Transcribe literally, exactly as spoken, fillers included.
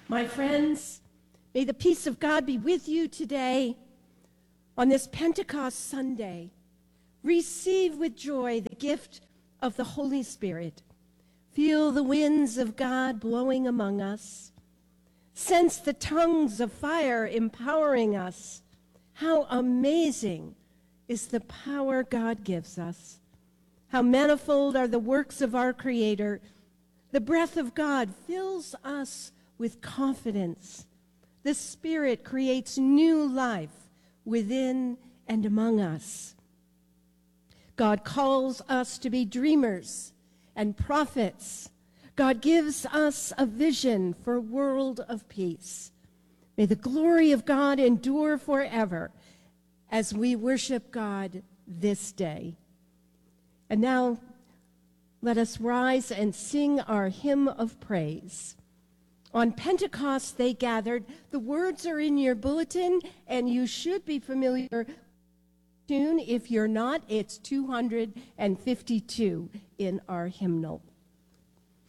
My friends, may the peace of God be with you today on this Pentecost Sunday. Receive with joy the gift of the Holy Spirit. Feel the winds of God blowing among us. Sense the tongues of fire empowering us. How amazing is the power God gives us. How manifold are the works of our Creator. The breath of God fills us with confidence. The Spirit creates new life within and among us. God calls us to be dreamers and prophets. God gives us a vision for a world of peace. May the glory of God endure forever as we worship God this day. And now, let us rise and sing our hymn of praise. On Pentecost they gathered. The words are in your bulletin, and you should be familiar with the tune. If you're not, it's two hundred fifty-two in our hymnal.